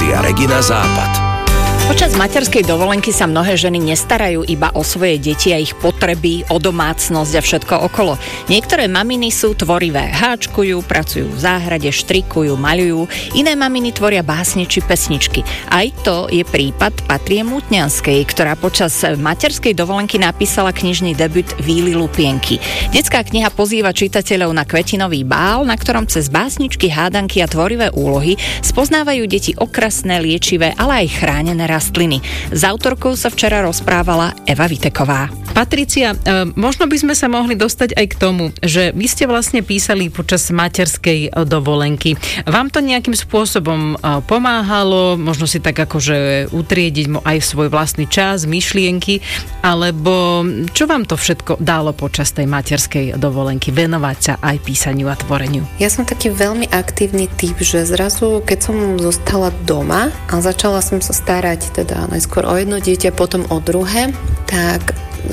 Rádia Regina Západ. Počas materskej dovolenky sa mnohé ženy nestarajú iba o svoje deti a ich potreby, o domácnosť a všetko okolo. Niektoré maminy sú tvorivé, háčkujú, pracujú v záhrade, štrikujú, maľujú, iné maminy tvoria básne či pesničky. Aj to je prípad Patrie Mútňanskej, ktorá počas materskej dovolenky napísala knižný debut Víly lupienky. Detská kniha pozýva čitateľov na kvetinový bál, na ktorom cez básničky, hádanky a tvorivé úlohy spoznávajú deti okrasné, liečivé, ale aj chránené rastliny. S autorkou sa včera rozprávala Eva Viteková. Patricia, možno by sme sa mohli dostať aj k tomu, že vy ste vlastne písali počas materskej dovolenky. Vám to nejakým spôsobom pomáhalo, možno si tak akože utriediť aj svoj vlastný čas, myšlienky, alebo čo vám to všetko dalo počas tej materskej dovolenky, venovať sa aj písaniu a tvoreniu? Ja som taký veľmi aktívny typ, že zrazu, keď som zostala doma a začala som sa starať teda najskôr o jedno dieťa, potom o druhé, tak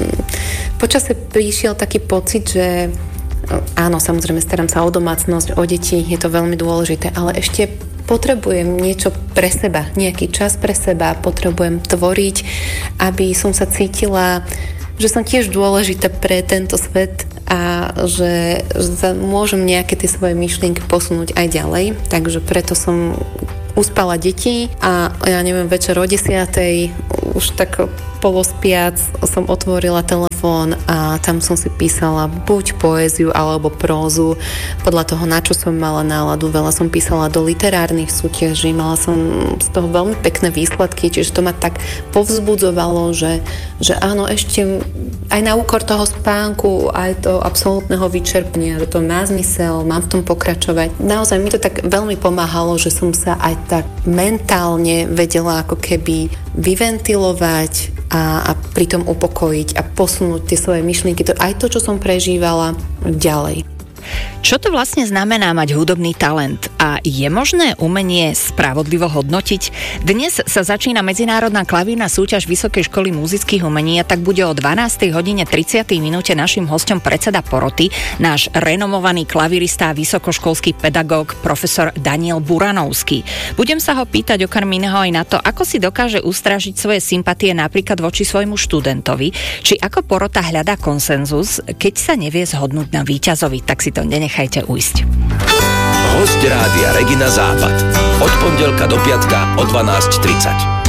počasie prišiel taký pocit, že áno, samozrejme starám sa o domácnosť, o deti, je to veľmi dôležité, ale ešte potrebujem niečo pre seba, nejaký čas pre seba, potrebujem tvoriť, aby som sa cítila, že som tiež dôležitá pre tento svet a že môžem nejaké tie svoje myšlienky posunúť aj ďalej, takže preto som uspala deti a ja neviem, večer o 10:00 už tak polospiac som otvorila telefón a tam som si písala buď poéziu alebo prózu podľa toho, na čo som mala náladu. Veľa som písala do literárnych súťaží, mala som z toho veľmi pekné výsledky, čiže to ma tak povzbudzovalo, že áno, ešte aj na úkor toho spánku, aj toho absolútneho vyčerpania, že to má zmysel, mám v tom pokračovať. Naozaj mi to tak veľmi pomáhalo, že som sa aj tak mentálne vedela ako keby vyventilovať a pritom upokojiť a posunúť tie svoje myšlienky, aj to, čo som prežívala, ďalej. Čo to vlastne znamená mať hudobný talent a je možné umenie spravodlivo hodnotiť? Dnes sa začína medzinárodná klavírna súťaž Vysokej školy múzických umení a tak bude o 12:30 naším hosťom predseda poroty, náš renomovaný klavirista a vysokoškolský pedagóg profesor Daniel Buranovský. Budem sa ho pýtať okrem iného aj na to, ako si dokáže ustrážiť svoje sympatie napríklad voči svojmu študentovi, či ako porota hľadá konsenzus, keď sa nevie zhodnúť na víťazovi, tak si to nenechajte ujsť. Hosť Rádia Regina Západ. Od pondelka do piatka o 12:30.